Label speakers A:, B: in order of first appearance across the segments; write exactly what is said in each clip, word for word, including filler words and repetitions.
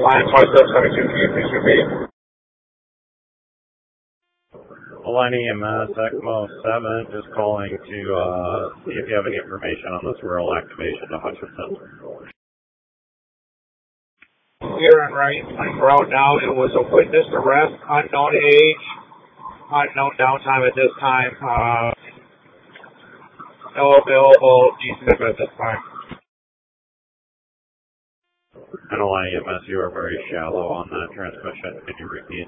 A: Line twenty-seven seventy-two, can you please repeat?
B: Line E M S, ECMO seven, just calling to uh, see if you have any information on this rural activation to Hutchinson.
A: We're en route now. It was a witness arrest, unknown age, unknown downtime at this time. Uh, no available D C F at this time.
B: And Line E M S, you are very shallow on that transmission. Can you repeat?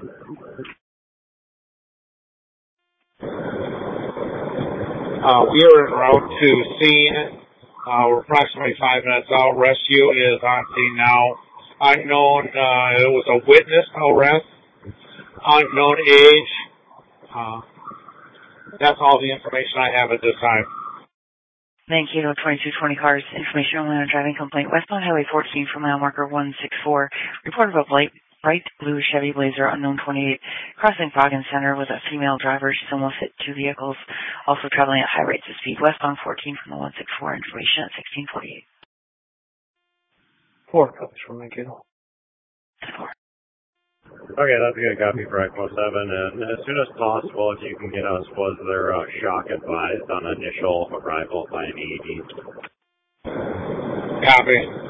A: Uh, we are en route to scene. Uh, we're approximately five minutes out. Rescue is on scene now. Unknown, uh, it was a witness arrest. Unknown age. Uh, that's all the information I have at this time.
C: Thank you. twenty-two twenty cars. Information on a driving complaint. Westbound Highway fourteen from mile marker one six four. Report of a bright, bright blue Chevy Blazer, unknown twenty-eight, crossing Foggin Center with a female driver. She's almost hit two vehicles, also traveling at high rates of speed. Westbound fourteen from the one six four. Information at sixteen forty-eight.
A: Four copies from Lincoln.
C: Four.
B: Okay, that's a good copy for ECMO seven, and as soon as possible, if you can get us, was there uh, shock advised on initial arrival by an E E D?
A: Copy.